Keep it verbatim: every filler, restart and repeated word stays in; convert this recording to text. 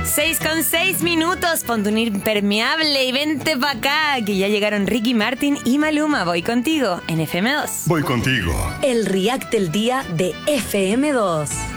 Seis con seis minutos, ponte un impermeable y vente pa' acá, que ya llegaron Ricky Martin y Maluma. Voy contigo en F M dos. Voy contigo. El React del día de F M dos.